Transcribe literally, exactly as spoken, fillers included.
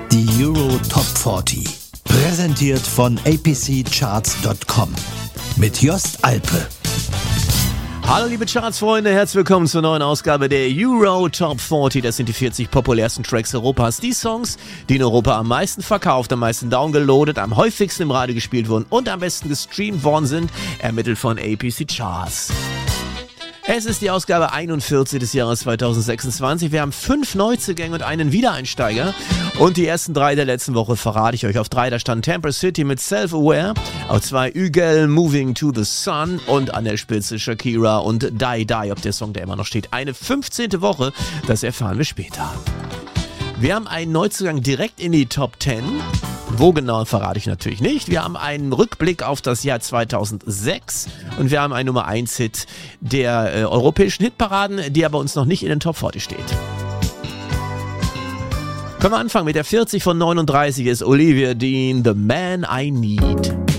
Die Euro Top vierzig. Präsentiert von a p c charts punkt com. Mit Jost Alpe. Hallo liebe Charts-Freunde, herzlich willkommen zur neuen Ausgabe der Euro Top vierzig. Das sind die vierzig populärsten Tracks Europas. Die Songs, die in Europa am meisten verkauft, am meisten downgeloadet, am häufigsten im Radio gespielt wurden und am besten gestreamt worden sind, ermittelt von A P C Charts. Es ist die Ausgabe einundvierzig des Jahres zweitausendsechsundzwanzig. Wir haben fünf Neuzugänge und einen Wiedereinsteiger. Und die ersten drei der letzten Woche verrate ich euch. Auf drei, da stand Tampa City mit Self-Aware. Auf zwei, Ügel, Moving to the Sun. Und an der Spitze Shakira und Die Die, ob der Song, der immer noch steht. Eine fünfzehnte Woche, das erfahren wir später. Wir haben einen Neuzugang direkt in die Top zehn. Wo genau, verrate ich natürlich nicht. Wir haben einen Rückblick auf das Jahr zweitausendsechs und wir haben einen Nummer eins Hit der äh, europäischen Hitparaden, die aber uns noch nicht in den Top vierzig steht. Können wir anfangen mit der vierzig von neununddreißig ist Olivia Dean, The Man I Need.